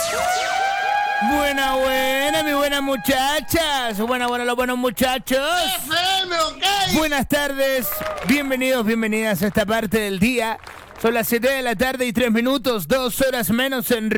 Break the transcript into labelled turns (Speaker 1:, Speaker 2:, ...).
Speaker 1: Buena, mis buenas muchachas. Buena, los buenos muchachos.
Speaker 2: FM, ok.
Speaker 1: Buenas tardes, bienvenidos, bienvenidas a esta parte del día. Son las 7 de la tarde y 3 minutos, 2 horas menos en